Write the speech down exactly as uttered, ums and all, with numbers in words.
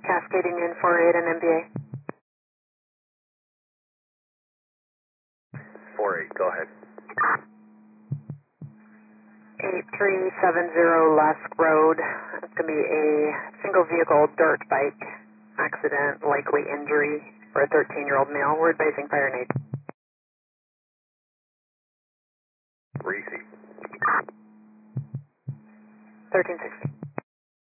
Cascading in four eight and M B A. four eight, go ahead. eight three seven zero Lusk Road. It's going to be a single vehicle dirt bike accident, likely injury for a thirteen year old male. We're advising fire and aid. Receive. thirteen sixty.